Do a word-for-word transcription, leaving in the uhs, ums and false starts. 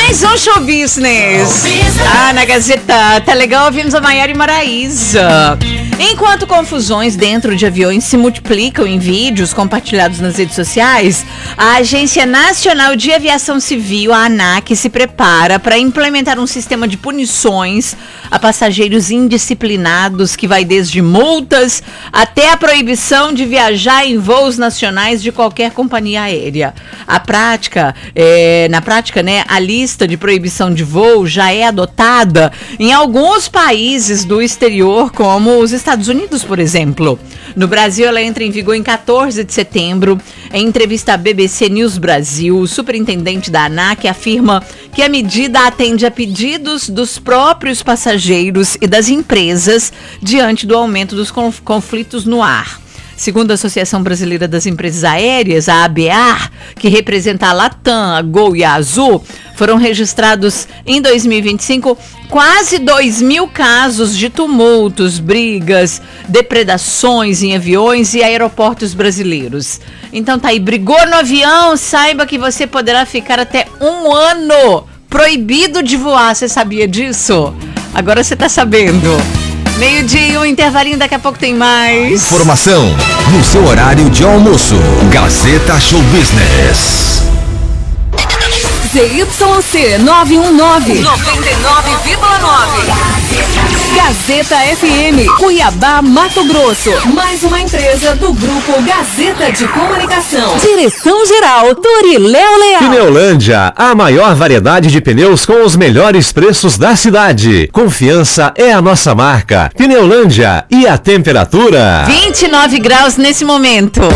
Mais um show business. Ah, na Gazeta. Tá legal, ouvimos a Maiara e Maraísa. Enquanto confusões dentro de aviões se multiplicam em vídeos compartilhados nas redes sociais, a Agência Nacional de Aviação Civil, a ANAC, se prepara para implementar um sistema de punições a passageiros indisciplinados que vai desde multas até a proibição de viajar em voos nacionais de qualquer companhia aérea. A prática, é, na prática, né, a lista de proibição de voo já é adotada em alguns países do exterior, como os Estados Unidos, por exemplo. No Brasil, ela entra em vigor em quatorze de setembro. Em entrevista à B B C News Brasil, o superintendente da ANAC afirma que a medida atende a pedidos dos próprios passageiros e das empresas diante do aumento dos conflitos no ar. Segundo a Associação Brasileira das Empresas Aéreas, a ABAR, que representa a Latam, a Gol e a Azul, foram registrados em dois mil e vinte e cinco quase dois mil casos de tumultos, brigas, depredações em aviões e aeroportos brasileiros. Então tá aí, brigou no avião, saiba que você poderá ficar até um ano proibido de voar. Você sabia disso? Agora você tá sabendo. Meio-dia, um intervalinho, daqui a pouco tem mais. Informação no seu horário de almoço. Gazeta Show Business. Z Y C nove um nove, noventa e nove vírgula nove. Gazeta F M, Cuiabá, Mato Grosso. Mais uma empresa do Grupo Gazeta de Comunicação. Direção-geral, Doriléo Leal. Pneulândia, a maior variedade de pneus com os melhores preços da cidade. Confiança é a nossa marca. Pneulândia, e a temperatura? vinte e nove graus nesse momento.